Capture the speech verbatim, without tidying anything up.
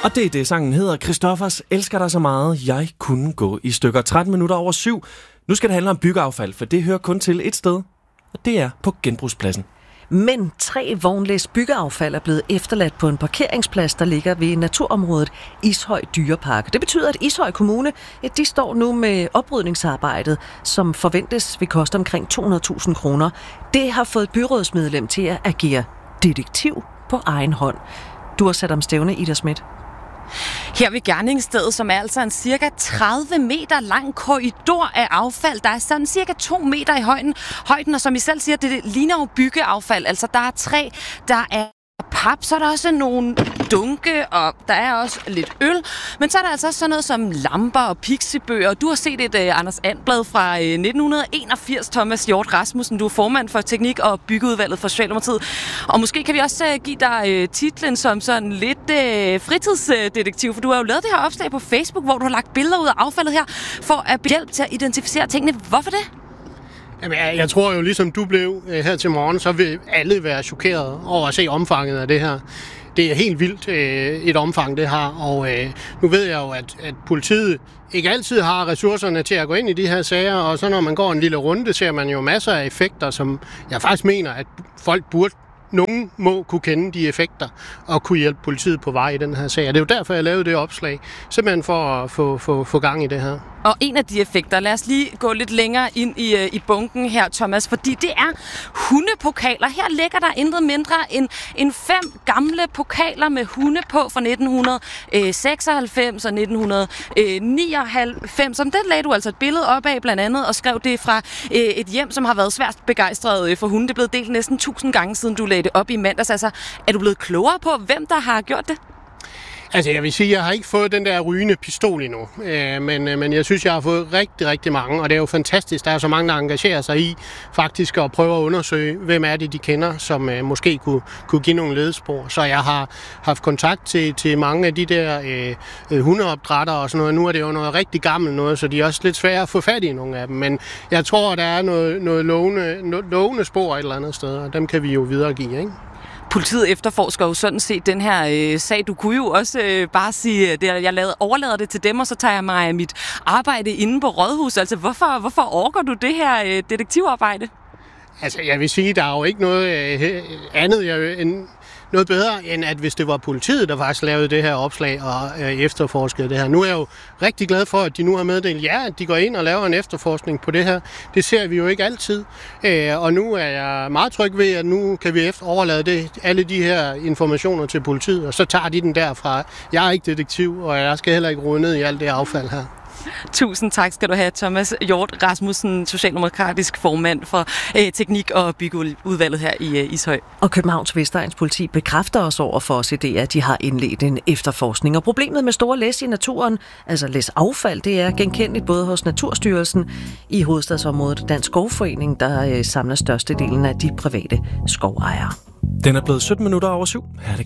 Og det er det, sangen hedder. Christoffers elsker dig så meget, jeg kunne gå i stykker. tretten minutter over syv. Nu skal det handle om byggeaffald, for det hører kun til et sted, og det er på genbrugspladsen. Men tre vognlæs byggeaffald er blevet efterladt på en parkeringsplads, der ligger ved naturområdet Ishøj Dyrepark. Det betyder, at Ishøj Kommune, ja, de står nu med oprydningsarbejdet, som forventes vil koste omkring to hundrede tusind kroner. Det har fået et byrådsmedlem til at agere detektiv på egen hånd. Du har sat om stævne, Ida Schmidt. Her ved gerningsstedet, som er altså en cirka tredive meter lang korridor af affald. Der er sådan cirka to meter i højden, højden og som I selv siger, det ligner jo byggeaffald. Altså der er træ, der er pap, så er der også nogle dunke, og der er også lidt øl. Men så er der altså også sådan noget som lamper og pixibøger. Du har set et uh, Anders And-blad fra uh, nitten enogfirs, Thomas Hjort Rasmussen. Du er formand for Teknik- og Byggeudvalget for Socialdemokratiet. Og måske kan vi også uh, give dig uh, titlen som sådan lidt uh, fritidsdetektiv, for du har jo lavet det her opslag på Facebook, hvor du har lagt billeder ud af affaldet her, for at hjælpe til at identificere tingene. Hvorfor det? Jamen, jeg, jeg tror jo, ligesom du blev øh, her til morgen, så vil alle være chokeret over at se omfanget af det her. Det er helt vildt øh, et omfang, det har, og øh, nu ved jeg jo, at, at politiet ikke altid har ressourcerne til at gå ind i de her sager, og så når man går en lille runde, ser man jo masser af effekter, som jeg faktisk mener, at folk burde nogen må kunne kende de effekter og kunne hjælpe politiet på vej i den her sag. Og det er jo derfor, jeg lavede det opslag, simpelthen for at få, få, få gang i det her. Og en af de effekter, lad os lige gå lidt længere ind i, i bunken her, Thomas, fordi det er hundepokaler. Her ligger der intet mindre end, end fem gamle pokaler med hunde på fra nitten seksoghalvfems og nitten nioghalvfems. Som den lagde du altså et billede op af blandt andet, og skrev det fra øh, et hjem, som har været svært begejstret for hunde. Det er blevet delt næsten tusind gange, siden du lagde det op i mandags. Altså, er du blevet klogere på, hvem der har gjort det? Altså, jeg vil sige, jeg har ikke fået den der rygende pistol endnu, øh, men, øh, men jeg synes, jeg har fået rigtig, rigtig mange, og det er jo fantastisk. Der er så mange, der engagerer sig i faktisk at prøve at undersøge, hvem er det, de kender, som øh, måske kunne, kunne give nogle ledespor. Så jeg har haft kontakt til, til mange af de der øh, hundeopdrættere og sådan noget. Nu er det jo noget rigtig gammelt noget, så de er også lidt svære at få fat i nogle af dem. Men jeg tror, der er noget, noget lovende, noget lovende spor et eller andet sted, og dem kan vi jo videregive, ikke? Politiet efterforsker jo sådan set den her øh, sag. Du kunne jo også øh, bare sige, at jeg lavede, overlader det til dem, og så tager jeg mig af mit arbejde inde på Rådhuset. Altså, hvorfor, hvorfor orker du det her øh, detektivarbejde? Altså, jeg vil sige, der er jo ikke noget øh, andet jeg, end noget bedre, end at hvis det var politiet, der faktisk lavede det her opslag og øh, efterforskede det her. Nu er jeg jo rigtig glad for, at de nu har meddelt, ja, at de går ind og laver en efterforskning på det her. Det ser vi jo ikke altid. Øh, og nu er jeg meget tryg ved, at nu kan vi efter overlade det, alle de her informationer til politiet, og så tager de den derfra. Jeg er ikke detektiv, og jeg skal heller ikke rode ned i alt det affald her. Tusind tak skal du have, Thomas Hjort Rasmussen, socialdemokratisk formand for øh, Teknik- og Byggeudvalget her i øh, Ishøj. Og Københavns Vestegns politi bekræfter os over for os i det, at de har indledt en efterforskning. Og problemet med store læs i naturen, altså læsaffald, det er genkendeligt både hos Naturstyrelsen i hovedstadsområdet, Dansk Skovforening, der øh, samler størstedelen af de private skovejere. Den er blevet sytten minutter over syv. Her er det